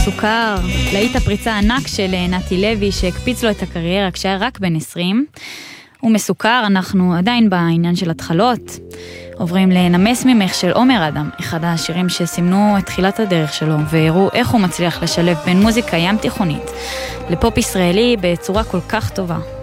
מסוכר, להיט הפריצה ענק של נתי לוי שהקפיץ לו את הקריירה כשהיה רק בן 20. הוא מסוכר, אנחנו עדיין בעניין של התחלות. עוברים לנמס ממך של עומר אדם, אחד השירים שסימנו את תחילת הדרך שלו, והראו איך הוא מצליח לשלב בין מוזיקה ים תיכונית לפופ ישראלי בצורה כל כך טובה.